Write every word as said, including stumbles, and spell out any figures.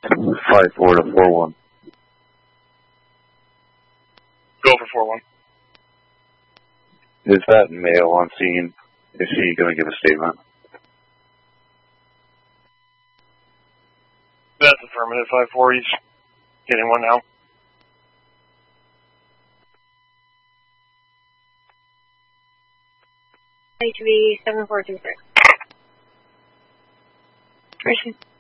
Five four to four one. Go for four one. Is that male on scene? Is he going to give a statement? That's affirmative. Five four. He's getting one now. H V seven four two six. Person.